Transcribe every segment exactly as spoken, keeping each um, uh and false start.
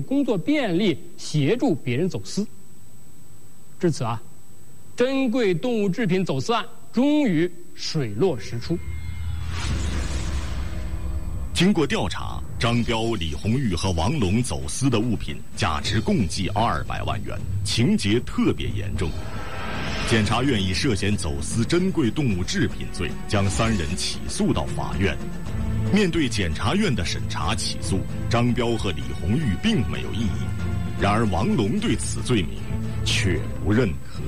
工作便利，协助别人走私。至此啊，珍贵动物制品走私案终于水落石出。 经过调查，张彪、李红玉和王龙走私的物品价值共计二百万元，情节特别严重。检察院以涉嫌走私珍贵动物制品罪，将三人起诉到法院。面对检察院的审查起诉，张彪和李红玉并没有异议，然而王龙对此罪名却不认可。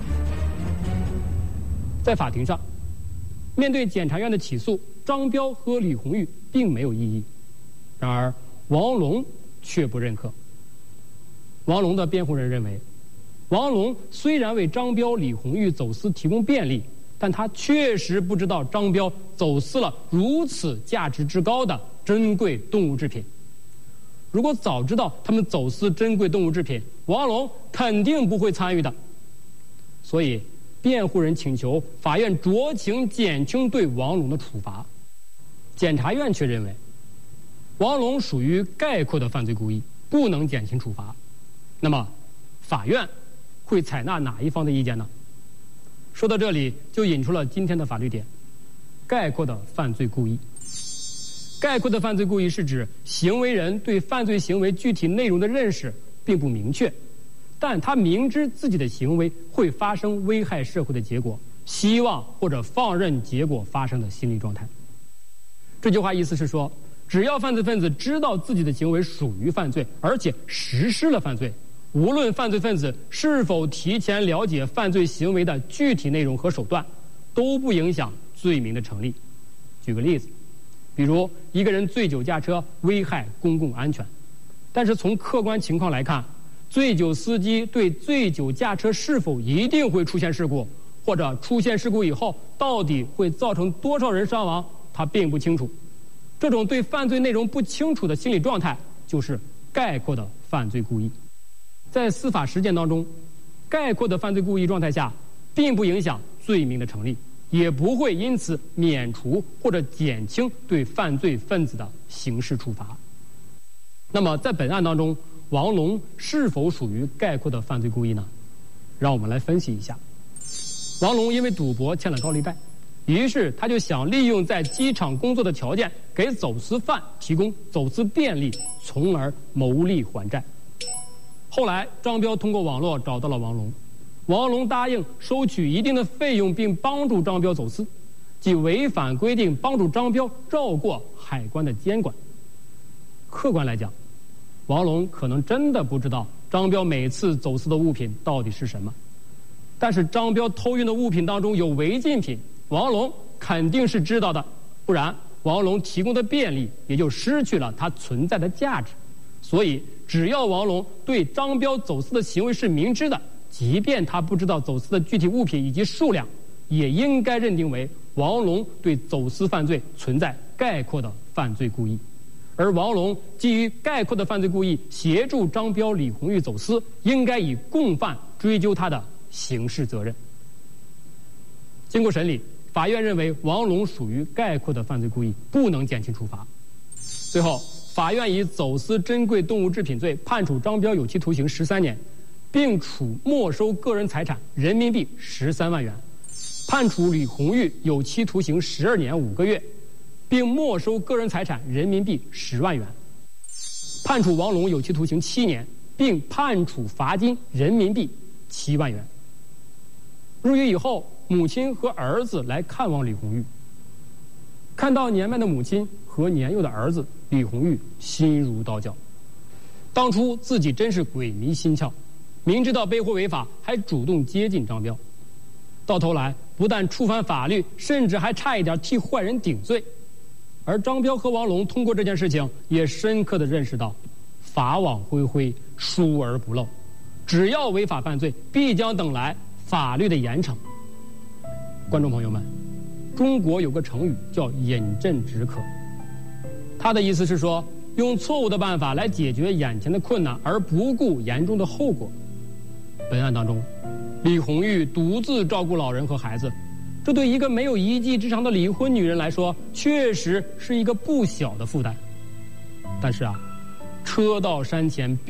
在法庭上，面对检察院的起诉，张彪和李红玉并没有异议，然而王龙却不认可。王龙的辩护人认为，王龙虽然为张彪、李红玉走私提供便利，但他确实不知道张彪走私了如此价值之高的珍贵动物制品。如果早知道他们走私珍贵动物制品，王龙肯定不会参与的。所以辩护人请求法院酌情减轻对王龙的处罚。检察院却认为，王龙属于概括的犯罪故意，不能减轻处罚。那么法院会采纳哪一方的意见呢？说到这里，就引出了今天的法律点：概括的犯罪故意。概括的犯罪故意是指行为人对犯罪行为具体内容的认识并不明确，但他明知自己的行为会发生危害社会的结果，希望或者放任结果发生的心理状态。这句话意思是说，只要犯罪分子知道自己的行为属于犯罪，而且实施了犯罪，无论犯罪分子是否提前了解犯罪行为的具体内容和手段，都不影响罪名的成立。举个例子，比如一个人醉酒驾车危害公共安全，但是从客观情况来看，醉酒司机对醉酒驾车是否一定会出现事故，或者出现事故以后到底会造成多少人伤亡，他并不清楚。这种对犯罪内容不清楚的心理状态，就是概括的犯罪故意。在司法实践当中，概括的犯罪故意状态下，并不影响罪名的成立，也不会因此免除或者减轻对犯罪分子的刑事处罚。那么在本案当中，王龙是否属于概括的犯罪故意呢？让我们来分析一下。王龙因为赌博欠了高利贷，于是他就想利用在机场工作的条件，给走私犯提供走私便利，从而牟利还债。后来张彪通过网络找到了王龙，王龙答应收取一定的费用，并帮助张彪走私，即违反规定帮助张彪绕过海关的监管。客观来讲，王龙可能真的不知道张彪每次走私的物品到底是什么，但是张彪偷运的物品当中有违禁品，王龙肯定是知道的，不然王龙提供的便利也就失去了它存在的价值。所以只要王龙对张彪走私的行为是明知的，即便他不知道走私的具体物品以及数量，也应该认定为王龙对走私犯罪存在概括的犯罪故意。而王龙基于概括的犯罪故意协助张彪、李红玉走私，应该以共犯追究他的刑事责任。经过审理，法院认为王龙属于概括的犯罪故意，不能减轻处罚。最后，法院以走私珍贵动物制品罪判处张彪有期徒刑十三年，并处没收个人财产人民币十三万元，判处李红玉有期徒刑十二年五个月，并没收个人财产人民币十万元，判处王龙有期徒刑七年，并判处罚金人民币七万元。入狱以后，母亲和儿子来看望李红玉，看到年迈的母亲和年幼的儿子，李红玉心如刀绞。当初自己真是鬼迷心窍，明知道背货违法，还主动接近张彪，到头来不但触犯法律，甚至还差一点替坏人顶罪。而张彪和王龙通过这件事情，也深刻地认识到，法网恢恢，疏而不漏，只要违法犯罪，必将等来法律的严惩。观众朋友们，中国有个成语叫饮鸩止渴，他的意思是说，用错误的办法来解决眼前的困难，而不顾严重的后果。本案当中，李红玉独自照顾老人和孩子，这对一个没有一技之长的离婚女人来说，确实是一个不小的负担。但是啊，车到山前